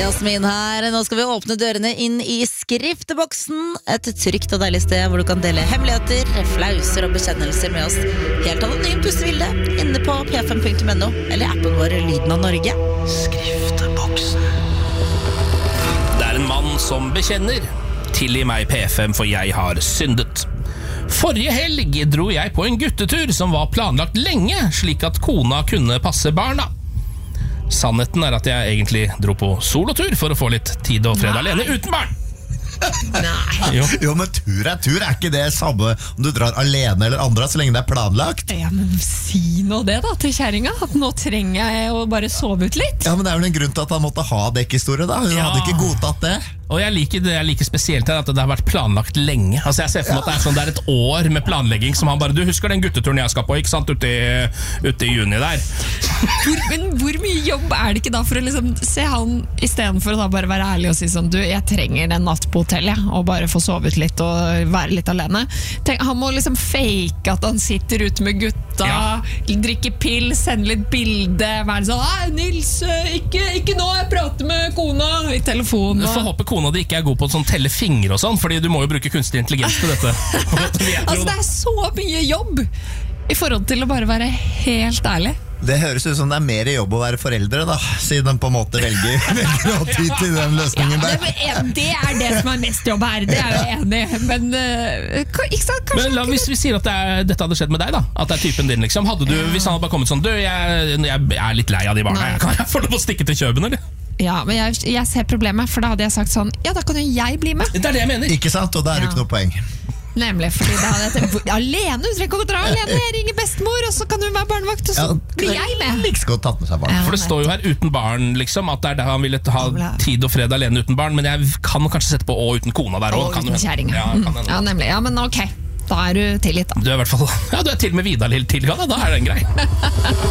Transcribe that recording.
Jasmin her. Nå skal vi åpne dørene inn i skrifteboksen. Et trygt og deilig sted hvor du kan dele hemmeligheter, flauser og bekjennelser med oss helt anonymt hvis du vil det. Inne på p5.no eller appen vår Lyden av Norge. Skrifteboksen. Det er en mann som bekjenner. Tilgi meg P5 for jeg har syndet. Forrige helg dro jeg på en guttetur som var planlagt lenge, slik at kona kunne passe barna. Sannheten er at jeg egentlig dro på solotur for å få litt tid og fred alene uten barn. Nei. Jo, men tur er ikke det samme om du drar alene eller andre, så lenge det er planlagt. Ja, men si nå det da til kjæringa, at nå trenger jeg å bare sove ut litt. Ja, men det er vel en grunn til at han måtte ha dekkhistorie da. Hun hadde ikke godtatt det. Og jeg liker det spesielt her, at det har vært planlagt lenge. Altså jeg ser for meg at det er sånn, det er et år med planlegging som han bare, du husker den gutteturen jeg skal på, ikke sant, ute i juni der. Men hvor mye jobb er det ikke da for å liksom se han, i stedet for å da bare være ærlig og si sånn, du, jeg trenger en natt på hotellet, og bare få sove ut litt og være litt alene. Han må liksom fake at han sitter ute med gutta, drikke pill, sende litt bilde, være sånn, nei Nils, ikke nå, jeg prater med kona i telefonen. Du får håpe kona di ikke er god på å sånn, telle fingre og sånn, fordi du må jo bruke kunstig intelligens til dette. Altså det er så mye jobb i forhold til å bare være helt ærlig. Det høres ut som det er mer jobb å være foreldre da, siden de på en måte velger å ty til den løsningen der. Det er det som er mest jobb her, det er jeg enig i. Men, ikke sant, kanskje men hvis vi sier at dette hadde skjedd med deg da, at det er typen din liksom, hadde du, hvis han hadde bare kommet sånn, du, jeg er litt lei av de barna, kan jeg få lov å stikke til Kjøben, eller? Ja, men jeg ser problemet, for da hadde jeg sagt sånn, ja, da kan jo jeg bli med. Det er det jeg mener. Ikke sant, og da er det ikke noe poeng. Nemlig, fordi da hadde jeg tenkt, alene, du trenger ikke å dra alene, jeg ringer bestemor, og så kan hun være barnevakt, og så blir jeg med. Like så godt tatt med seg barn. For det står jo her uten barn, liksom, at det er der han ville ha tid og fred alene uten barn, men jeg kan kanskje sette på og uten kona der også. Og uten kjæring. Ja, nemlig, ja, men ok, da er du tilgitt da. Du er i hvert fall, ja, du er til med Vidar Lill tilgang, da er det en grei.